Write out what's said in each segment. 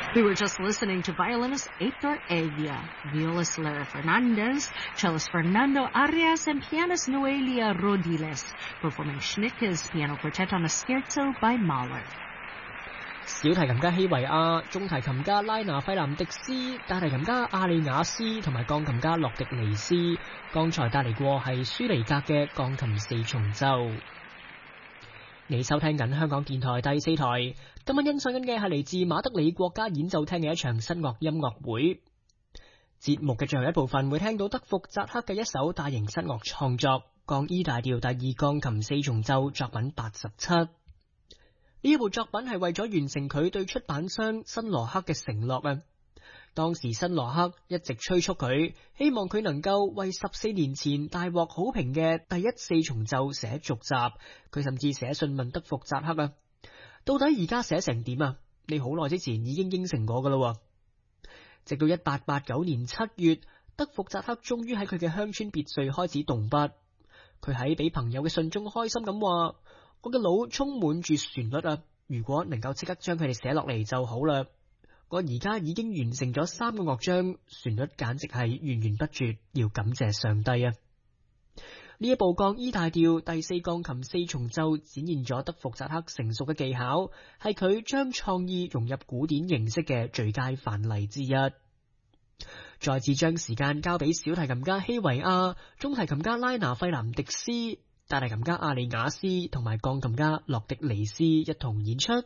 We were just listening to violinist Hector Evia, violist Lara Fernandez, cellist Fernando Arias, and pianist Noelia Rodiles, performing Schnittke's piano quartet on a scherzo by Mahler. 小提琴家希維亞、中提琴家拉拿費南迪斯、大提琴家阿里雅斯同埋鋼琴家洛迪尼斯，剛才帶嚟過係舒尼格嘅鋼琴四重奏。你收聽緊香港電台第4台，今晚欣賞緊嘅係嚟自馬德里國家演奏廳嘅一場室樂音樂會。節目嘅最後一部分會聽到德福扎克嘅一首大型室樂創作降 E 大調第2鋼琴四重奏作品87。呢部作品係為咗完成佢對出版商新羅克嘅承諾啊！當時新羅克一直催促佢，希望佢能夠為14年前大獲好評嘅第1四重奏寫續集。佢甚至寫信問德福扎克啊，到底而家寫成點啊？你好耐之前已經應承我噶啦。直到1889年7月，德福扎克終於喺佢嘅鄉村別墅開始動筆。佢喺俾朋友嘅信中開心咁話：我嘅腦充滿住旋律啊！如果能夠即刻將佢哋寫落嚟就好啦。我而家已經完成咗3個樂章，旋律簡直係源源不絕，要感謝上帝啊！呢一部降 E 大調第4鋼琴四重奏展現咗德福扎克成熟嘅技巧，係佢將創意融入古典形式嘅最佳範例之一。再次將時間交俾小提琴家希維亞、中提琴家拉拿費南迪斯、大提琴家阿里雅斯同埋鋼琴家洛迪尼斯一同演出。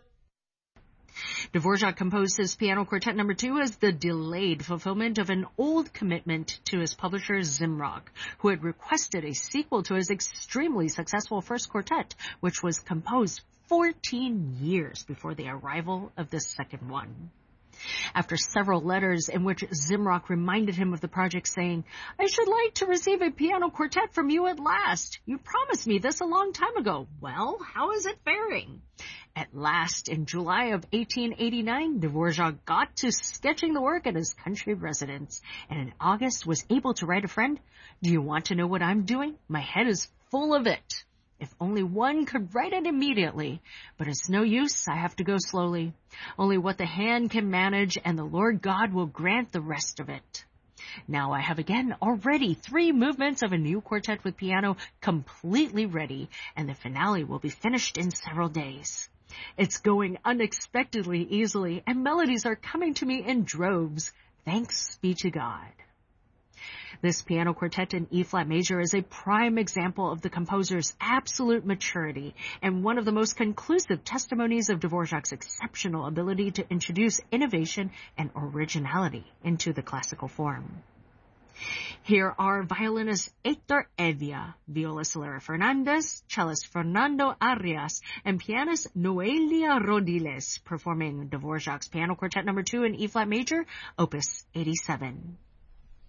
Dvorak composed his piano quartet number 2 as the delayed fulfillment of an old commitment to his publisher Zimrock, who had requested a sequel to his extremely successful first quartet, which was composed 14 years before the arrival of the second one. After several letters in which Zimrock reminded him of the project, saying, "I should like to receive a piano quartet from you at last. You promised me this a long time ago. Well, how is it faring?" At last, in July of 1889, Dvorak got to sketching the work at his country residence, and in August was able to write a friend, "Do you want to know what I'm doing? My head is full of it. If only one could write it immediately, but it's no use, I have to go slowly. Only what the hand can manage, and the Lord God will grant the rest of it. Now I have again already 3 movements of a new quartet with piano completely ready, and the finale will be finished in several days. It's going unexpectedly easily, and melodies are coming to me in droves. Thanks be to God." This piano quartet in E-flat major is a prime example of the composer's absolute maturity and one of the most conclusive testimonies of Dvorak's exceptional ability to introduce innovation and originality into the classical form. Here are violinist Hector Evia, violist Lara Fernandez, cellist Fernando Arias, and pianist Noelia Rodiles performing Dvorak's piano quartet number 2 in E-flat major, opus 87.